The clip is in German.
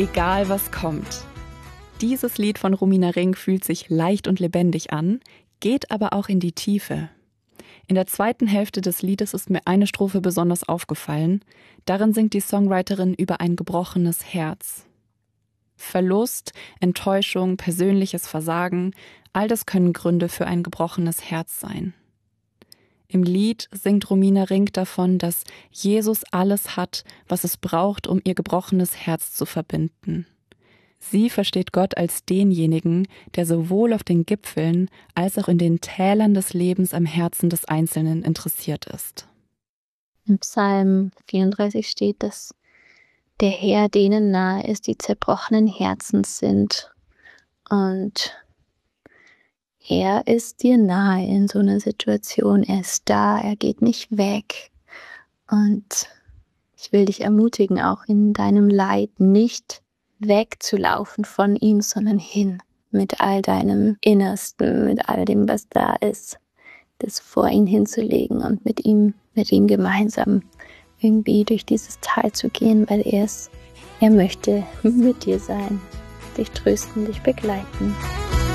Egal was kommt. Dieses Lied von Romina Ring fühlt sich leicht und lebendig an, geht aber auch in die Tiefe. In der zweiten Hälfte des Liedes ist mir eine Strophe besonders aufgefallen. Darin singt die Songwriterin über ein gebrochenes Herz. Verlust, Enttäuschung, persönliches Versagen, all das können Gründe für ein gebrochenes Herz sein. Im Lied singt Romina Ring davon, dass Jesus alles hat, was es braucht, um ihr gebrochenes Herz zu verbinden. Sie versteht Gott als denjenigen, der sowohl auf den Gipfeln als auch in den Tälern des Lebens am Herzen des Einzelnen interessiert ist. Im Psalm 34 steht, dass der Herr denen nahe ist, die zerbrochenen Herzens sind. Und er ist dir nahe in so einer Situation. Er ist da, er geht nicht weg. Und ich will dich ermutigen, auch in deinem Leid nicht wegzulaufen von ihm, sondern hin mit all deinem Innersten, mit all dem, was da ist, das vor ihn hinzulegen und mit ihm gemeinsam irgendwie durch dieses Tal zu gehen, weil er möchte mit dir sein, dich trösten, dich begleiten.